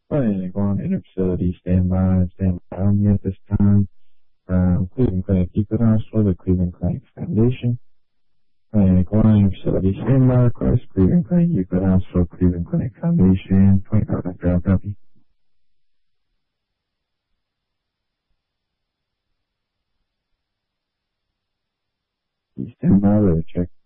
Planning on interfacility stand by only at this time. Cleveland Clinic Equinox for the Cleveland Clinic Foundation. Planning on facility standby request Cleveland Clinic Equinox for Cleveland Clinic Foundation. 25 after I'll copy. Stand by, check.